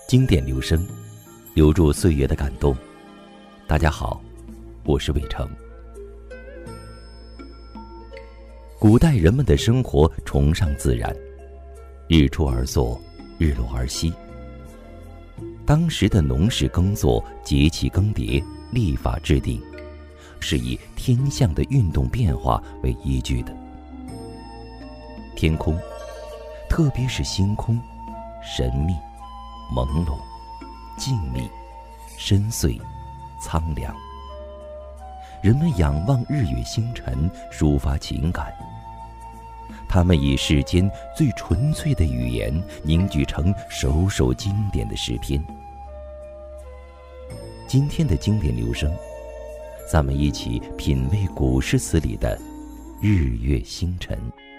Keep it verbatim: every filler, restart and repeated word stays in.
经典留声，留住岁月的感动。大家好，我是伟成。古代人们的生活崇尚自然，日出而作，日落而息。当时的农事耕作、节气更迭、历法制定，是以天象的运动变化为依据的。天空，特别是星空，神秘、朦胧、静谧、深邃、苍凉。人们仰望日月星辰，抒发情感。他们以世间最纯粹的语言凝聚成首首经典的诗篇。今天的经典留声，咱们一起品味古诗词里的日月星辰。